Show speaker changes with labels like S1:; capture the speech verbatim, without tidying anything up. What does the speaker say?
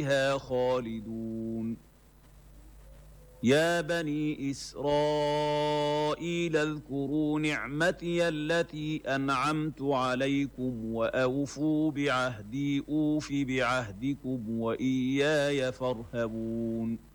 S1: فيها خالدون. يا بني إسرائيل اذكروا نعمتي التي أنعمت عليكم وأوفوا بعهدي أوف بعهدكم وإياي فارهبون.